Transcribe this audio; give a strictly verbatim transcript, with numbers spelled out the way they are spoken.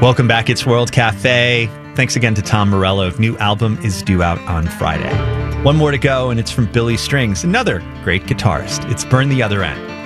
Welcome back. It's World Cafe. Thanks again to Tom Morello. New album is due out on Friday. One more to go, and it's from Billy Strings, another great guitarist. It's Burn the Other End.